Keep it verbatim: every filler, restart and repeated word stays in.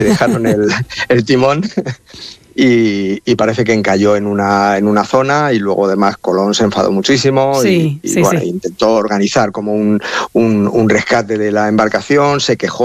dejaron el, el timón y, y parece que encalló en una, en una zona y luego además Colón se enfadó muchísimo sí, y, y sí, bueno, sí. intentó organizar como un, un, un rescate de la embarcación, se quejó